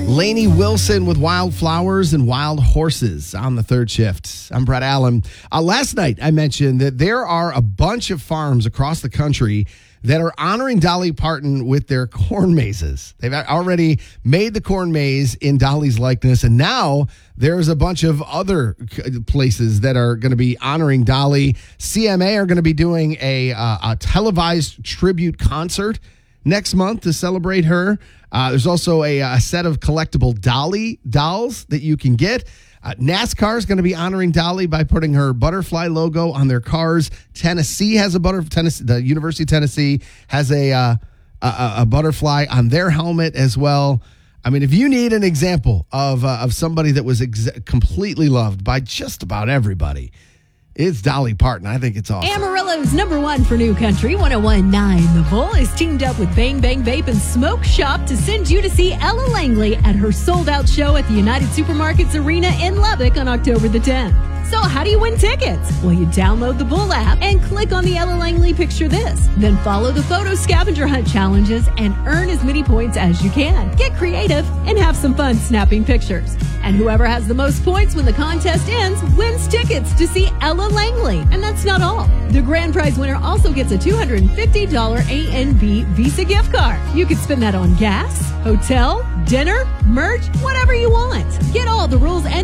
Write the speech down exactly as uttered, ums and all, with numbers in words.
Lainey Wilson with Wildflowers and Wild Horses on the third shift. I'm Brett Allen. Uh, last night, I mentioned that there are a bunch of farms across the country that are honoring Dolly Parton with their corn mazes. They've already made the corn maze in Dolly's likeness, and now there's a bunch of other places that are going to be honoring Dolly. C M A are going to be doing a, uh, a televised tribute concert next month to celebrate her. Uh, there's also a, a set of collectible Dolly dolls that you can get. Uh, NASCAR is going to be honoring Dolly by putting her butterfly logo on their cars. Tennessee has a butter. Tennessee, the University of Tennessee has a, uh, a a butterfly on their helmet as well. I mean, if you need an example of uh, of somebody that was ex- completely loved by just about everybody, it's Dolly Parton. I think it's awesome. Amarillo's number one for new country, one oh one point nine The Bull is teamed up with Bang Bang Vape and Smoke Shop to send you to see Ella Langley at her sold-out show at the United Supermarkets Arena in Lubbock on October the tenth. So how do you win tickets? Well, you download the Bull app and click on the Ella Langley Picture This. Then follow the photo scavenger hunt challenges and earn as many points as you can. Get creative and have some fun snapping pictures. And whoever has the most points when the contest ends wins tickets to see Ella Langley. And that's not all. The grand prize winner also gets a two hundred fifty dollars A N B Visa gift card. You could spend that on gas, hotel, dinner, merch, whatever you want. Get all the rules and